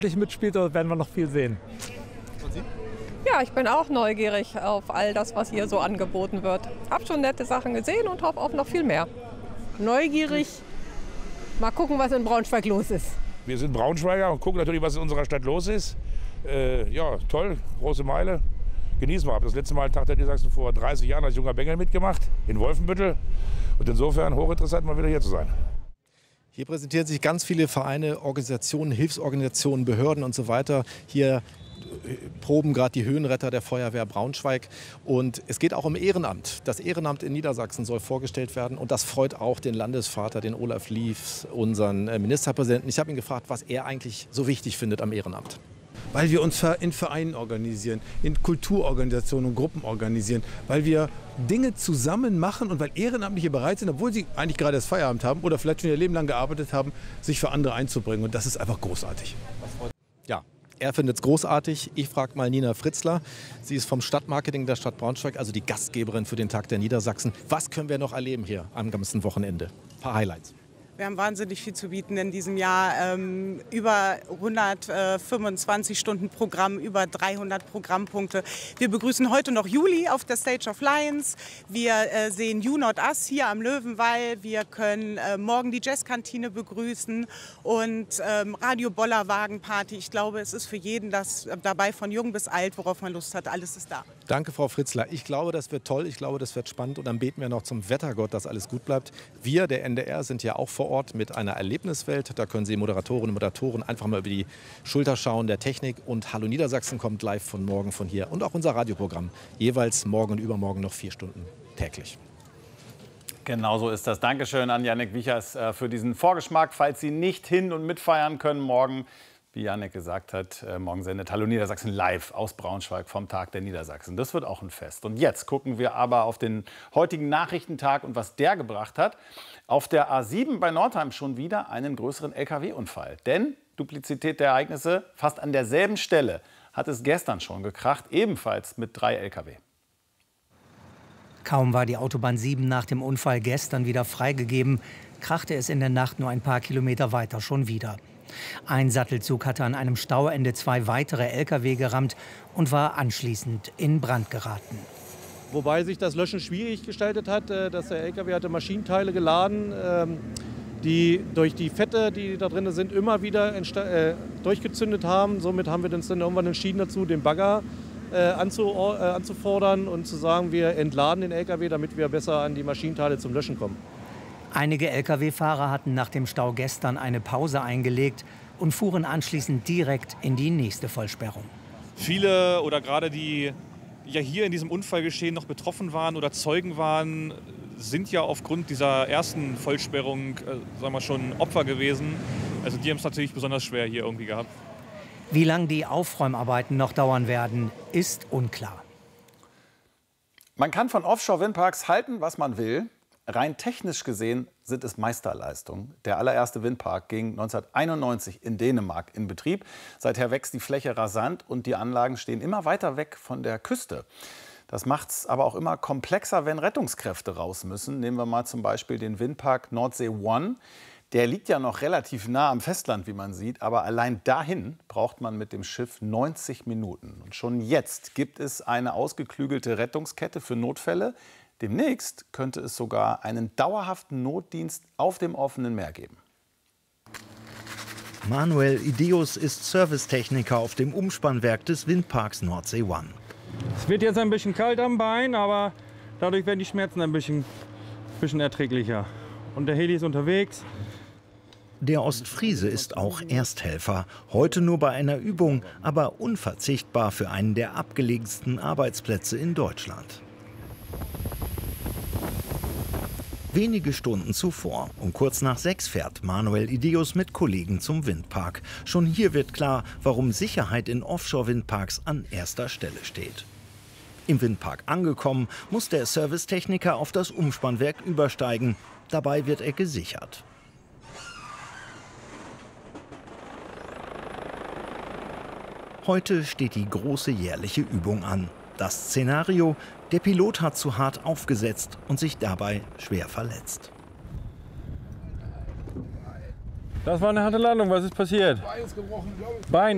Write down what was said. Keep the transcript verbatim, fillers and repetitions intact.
mitspielt, da werden wir noch viel sehen. Und Sie? Ja, ich bin auch neugierig auf all das, was hier so angeboten wird. Hab schon nette Sachen gesehen und hoffe auf noch viel mehr. Neugierig. Mal gucken, was in Braunschweig los ist. Wir sind Braunschweiger und gucken natürlich, was in unserer Stadt los ist. Äh, ja, toll, große Meile. Genießen wir. Ich habe das letzte Mal Tag der Niedersachsen vor dreißig Jahren als junger Bengel mitgemacht, in Wolfenbüttel. Und insofern hochinteressant, mal wieder hier zu sein. Hier präsentieren sich ganz viele Vereine, Organisationen, Hilfsorganisationen, Behörden und so weiter. Hier proben gerade die Höhenretter der Feuerwehr Braunschweig. Und es geht auch um Ehrenamt. Das Ehrenamt in Niedersachsen soll vorgestellt werden. Und das freut auch den Landesvater, den Olaf Liefs, unseren Ministerpräsidenten. Ich habe ihn gefragt, was er eigentlich so wichtig findet am Ehrenamt. Weil wir uns in Vereinen organisieren, in Kulturorganisationen und Gruppen organisieren, weil wir Dinge zusammen machen und weil Ehrenamtliche bereit sind, obwohl sie eigentlich gerade das Feierabend haben oder vielleicht schon ihr Leben lang gearbeitet haben, sich für andere einzubringen. Und das ist einfach großartig. Ja, er findet es großartig. Ich frage mal Nina Fritzler. Sie ist vom Stadtmarketing der Stadt Braunschweig, also die Gastgeberin für den Tag der Niedersachsen. Was können wir noch erleben hier am ganzen Wochenende? Ein paar Highlights. Wir haben wahnsinnig viel zu bieten in diesem Jahr. Ähm, über hundertfünfundzwanzig Stunden Programm, über dreihundert Programmpunkte. Wir begrüßen heute noch Juli auf der Stage of Lions. Wir äh, sehen You Not Us hier am Löwenwall. Wir können äh, morgen die Jazzkantine begrüßen und ähm, Radio Bollerwagen Party. Ich glaube, es ist für jeden das dabei, von jung bis alt, worauf man Lust hat. Alles ist da. Danke, Frau Fritzler. Ich glaube, das wird toll. Ich glaube, das wird spannend. Und dann beten wir noch zum Wettergott, dass alles gut bleibt. Wir, der N D R, sind ja auch vor Ort mit einer Erlebniswelt. Da können Sie Moderatorinnen und Moderatoren einfach mal über die Schulter schauen der Technik. Und Hallo Niedersachsen kommt live von morgen von hier. Und auch unser Radioprogramm. Jeweils morgen und übermorgen noch vier Stunden täglich. Genau so ist das. Dankeschön an Jannik Wiechers für diesen Vorgeschmack. Falls Sie nicht hin- und mitfeiern können morgen, wie Jannik gesagt hat, morgen sendet Hallo Niedersachsen live aus Braunschweig vom Tag der Niedersachsen. Das wird auch ein Fest. Und jetzt gucken wir aber auf den heutigen Nachrichtentag und was der gebracht hat. Auf der A sieben bei Nordheim schon wieder einen größeren L K W-Unfall. Denn Duplizität der Ereignisse, fast an derselben Stelle hat es gestern schon gekracht, ebenfalls mit drei L K W. Kaum war die Autobahn sieben nach dem Unfall gestern wieder freigegeben, krachte es in der Nacht nur ein paar Kilometer weiter schon wieder. Ein Sattelzug hatte an einem Stauende zwei weitere L K W gerammt und war anschließend in Brand geraten. Wobei sich das Löschen schwierig gestaltet hat, dass der L K W hatte Maschinenteile geladen, die durch die Fette, die da drin sind, immer wieder äh, durchgezündet haben. Somit haben wir uns dann irgendwann entschieden dazu, den Bagger äh, anzu, äh, anzufordern und zu sagen, wir entladen den L K W, damit wir besser an die Maschinenteile zum Löschen kommen. Einige L K W-Fahrer hatten nach dem Stau gestern eine Pause eingelegt und fuhren anschließend direkt in die nächste Vollsperrung. Viele oder gerade die ja hier in diesem Unfallgeschehen noch betroffen waren oder Zeugen waren, sind ja aufgrund dieser ersten Vollsperrung äh, sagen wir schon Opfer gewesen. Also die haben es natürlich besonders schwer hier irgendwie gehabt. Wie lange die Aufräumarbeiten noch dauern werden, ist unklar. Man kann von Offshore-Windparks halten, was man will. Rein technisch gesehen sind es Meisterleistungen. Der allererste Windpark ging neunzehnhunderteinundneunzig in Dänemark in Betrieb. Seither wächst die Fläche rasant und die Anlagen stehen immer weiter weg von der Küste. Das macht es aber auch immer komplexer, wenn Rettungskräfte raus müssen. Nehmen wir mal zum Beispiel den Windpark Nordsee One. Der liegt ja noch relativ nah am Festland, wie man sieht. Aber allein dahin braucht man mit dem Schiff neunzig Minuten. Und schon jetzt gibt es eine ausgeklügelte Rettungskette für Notfälle. Demnächst könnte es sogar einen dauerhaften Notdienst auf dem offenen Meer geben. Manuel Ideus ist Servicetechniker auf dem Umspannwerk des Windparks Nordsee One. Es wird jetzt ein bisschen kalt am Bein, aber dadurch werden die Schmerzen ein bisschen, bisschen erträglicher. Und der Heli ist unterwegs. Der Ostfriese ist auch Ersthelfer. Heute nur bei einer Übung, aber unverzichtbar für einen der abgelegensten Arbeitsplätze in Deutschland. Wenige Stunden zuvor, um kurz nach sechs, fährt Manuel Ideus mit Kollegen zum Windpark. Schon hier wird klar, warum Sicherheit in Offshore-Windparks an erster Stelle steht. Im Windpark angekommen, muss der Servicetechniker auf das Umspannwerk übersteigen. Dabei wird er gesichert. Heute steht die große jährliche Übung an. Das Szenario: Der Pilot hat zu hart aufgesetzt und sich dabei schwer verletzt. Das war eine harte Landung. Was ist passiert? Bein ist gebrochen, glaube ich. Bein.